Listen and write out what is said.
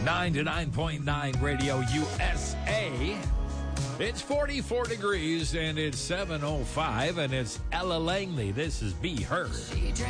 99.9 Radio USA. It's 44 degrees and it's 7:05 and it's Ella Langley. This is Be Heard.